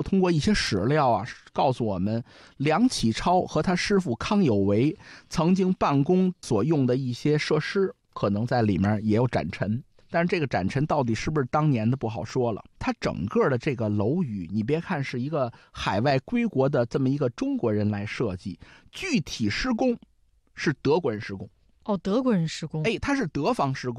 通过一些史料啊，告诉我们梁启超和他师傅康有为曾经办公所用的一些设施，可能在里面也有展陈。但是这个展陈到底是不是当年的不好说了。它整个的这个楼宇，你别看是一个海外归国的这么一个中国人来设计，具体施工是德国人施工。 哦，德国人施工。 它是德方施工。